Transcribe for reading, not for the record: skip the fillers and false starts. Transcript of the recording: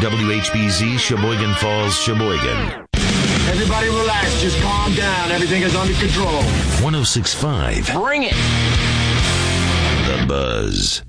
WHBZ, Sheboygan Falls, Sheboygan. Everybody relax. Just calm down. Everything is under control. 106.5. Bring it. The Buzz.